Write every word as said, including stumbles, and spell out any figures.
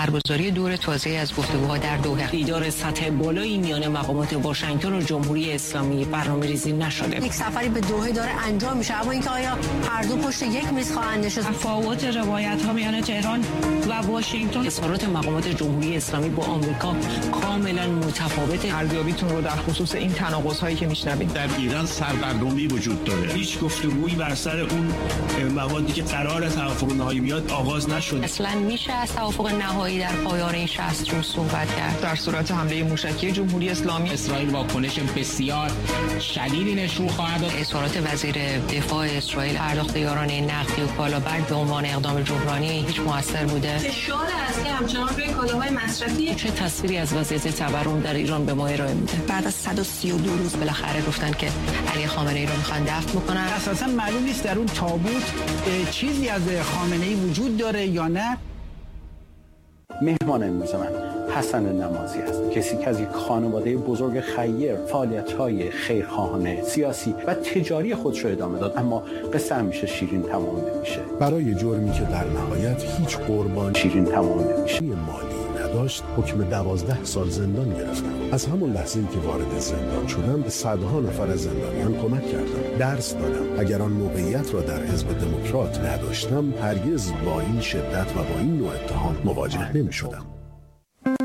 برگزاری دور تازه از گفتگوها در دوحه. دیدار سطح بالایی میان مقامات واشنگتن و جمهوری اسلامی برنامه‌ریزی نشده. یک سفری به دوحه داره انجام میشه، اما اینکه آیا هر دو پشت یک میز خواهند نشست؟ تفاوت روایت‌ها میان تهران و واشنگتن، اظهارات مقامات جمهوری اسلامی با آمریکا کاملا متفاوته. ارزیابیتون رو در خصوص این تناقض‌هایی که میشنوید. در ایران سردرگمی وجود داره. هیچ گفتگویی بر سر اون موادی که قرار توافق نهایی بیاد آغاز نشده. اصلا میشه از توافق نهایی در پایان این شصت روز صحبت کرد؟ در صورت حمله موشکی جمهوری اسلامی اسرائیل واکنش بسیار شدیدی نشون خواهد داد. اظهارات وزیر دفاع اسرائیل پرداخت یارانه نقدی و کالابد به عنوان اقدام جبرانی هیچ موثر بوده؟ فشار اصلی همچنان روی کالاهای مصرفی. چه تصویری از وضعیت تورم در ایران به ما ارائه میده؟ بعد از صد و سی و دو روز بالاخره گفتن که علی خامنه‌ای رو میخوان دفن بکنن. اساسا معلوم نیست در اون تابوت چیزی از خامنه‌ای وجود داره یا نه. مهمان امروز من حسن نمازی است، کسی که از یک خانواده بزرگ خیر فعالیت‌های خیرخواهانه، سیاسی و تجاری خودش رو ادامه داد، اما قصه همیشه شیرین تمام نمیشه. برای جرمی که در نهایت هیچ قربانی شیرین تمام نمیشه. مالی نداشت، حکم دوازده سال زندان گرفتم. از همون لحظه‌ای که وارد زندان شدم به صدها نفر از زندانیان کمک کردم، درس دادم. اگر آن موقعیت را در حزب دموکرات نداشتم هرگز با این شدت و با این نوع اتهام مواجه نمی‌شدم.